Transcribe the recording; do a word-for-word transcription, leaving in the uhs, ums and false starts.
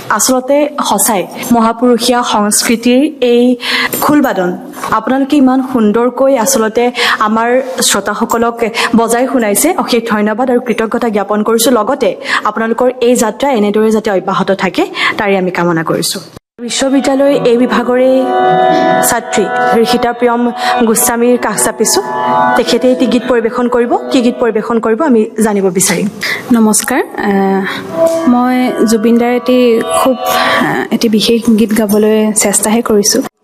আচলতে সঁচাই মহাপুৰুষীয়া সংস্কৃতিৰ এই খোলবাদন আপোনালোকে ইমান সুন্দৰকৈ আচলতে আমাৰ শ্ৰোতাসকলক বজাই শুনাইছে। অশেষ ধন্যবাদ আৰু কৃতজ্ঞতা জ্ঞাপন কৰিছোঁ। লগতে আপোনালোকৰ এই যাত্ৰা এনেদৰে যাতে অব্যাহত থাকে তাৰে আমি কামনা কৰিছোঁ। বিশ্ববিদ্যালয়ৰ এই বিভাগৰে ছাত্ৰী ঋষিতা প্ৰিয়ম গোস্বামীৰ কাষ চাপিছোঁ। তেখেতে এটি গীত পৰিৱেশন কৰিব। কি গীত পৰিৱেশন কৰিব আমি জানিব বিচাৰিম। নমস্কাৰ, মই জুবিনদাৰ এটি খুব এটি বিশেষ গীত গাবলৈ চেষ্টাহে কৰিছোঁ।